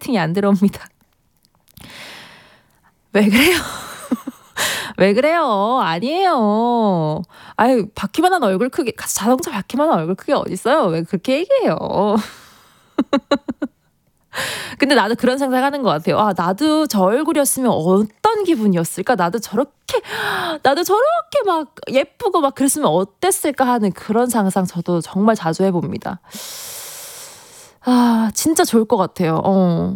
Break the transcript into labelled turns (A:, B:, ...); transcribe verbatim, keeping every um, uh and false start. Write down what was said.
A: 소개팅이 안 들어옵니다. 왜 그래요? 왜 그래요? 아니에요. 아유, 바퀴만 한 얼굴 크기, 자동차 바퀴만 한 얼굴 크기 어딨어요? 왜 그렇게 얘기해요? 근데 나도 그런 생각하는 것 같아요. 아, 나도 저 얼굴이었으면 어떤 기분이었을까? 나도 저렇게, 나도 저렇게 막 예쁘고 막 그랬으면 어땠을까 하는 그런 상상 저도 정말 자주 해봅니다. 아, 진짜 좋을 것 같아요. 어.